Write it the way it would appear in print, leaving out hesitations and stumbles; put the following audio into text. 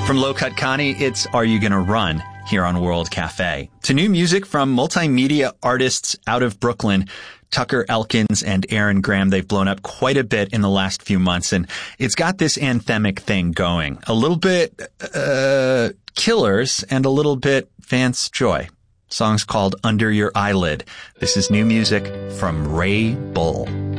From Low Cut Connie, it's Are You Gonna Run? Here on World Cafe. To new music from multimedia artists out of Brooklyn, Tucker Elkins and Aaron Graham. They've blown up quite a bit in the last few months, and it's got this anthemic thing going. A little bit, Killers and a little bit Vance Joy. Song's called Under Your Eyelid. This is new music from Ray Bull.